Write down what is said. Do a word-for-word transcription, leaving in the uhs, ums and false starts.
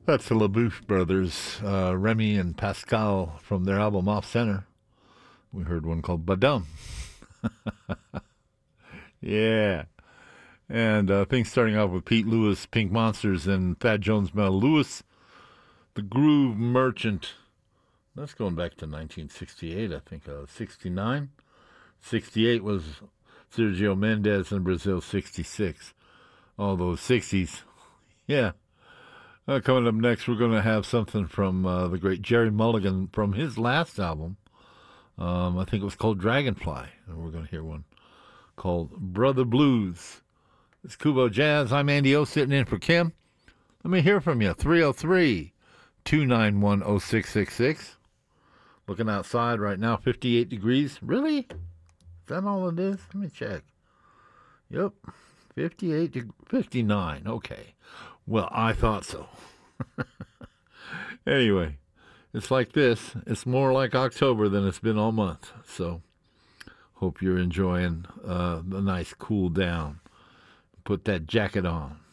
That's the LaBouche brothers, uh, Remy and Pascal, from their album Off Center. We heard one called Badum. Yeah. And uh, things starting off with Pete Lewis, Pink Monsters, and Thad Jones, Mel Lewis, The Groove Merchant. That's going back to nineteen sixty-eight, I think. Uh, sixty-nine. sixty-eight was Sergio Mendes in Brazil, sixty-six. All those sixties. Yeah. Uh, coming up next, we're going to have something from uh, the great Jerry Mulligan from his last album. Um, I think it was called Dragonfly. And we're going to hear one called Brother Blues. It's Kubo Jazz. I'm Andy O, sitting in for Kim. Let me hear from you. three oh three, two nine one, oh six six six. Looking outside right now, fifty-eight degrees. Really? Is that all it is? Let me check. Yep. fifty-eight to fifty-nine. Okay. Well, I thought so. Anyway, it's like this. It's more like October than it's been all month. So, hope you're enjoying uh, the nice cool down. Put that jacket on.